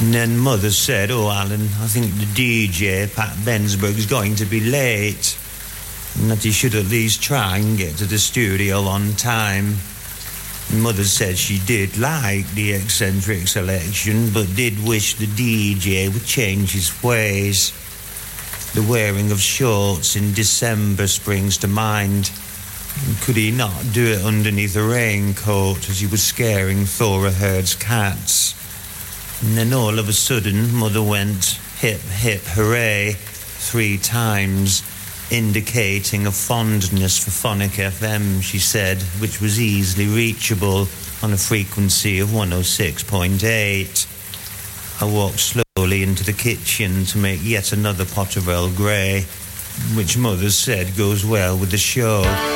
And then Mother said, "Oh, Alan, I think the DJ, Pat Bensberg, is going to be late, and that he should at least try and get to the studio on time." Mother said she did like the eccentric selection, but did wish the DJ would change his ways. The wearing of shorts in December springs to mind. Could he not do it underneath a raincoat as he was scaring Thora Herd's cats? And then all of a sudden, Mother went, "Hip, hip, hooray," 3 times, indicating a fondness for Phonic FM, she said, which was easily reachable on a frequency of 106.8. I walked slowly into the kitchen to make yet another pot of Earl Grey, which Mother said goes well with the show.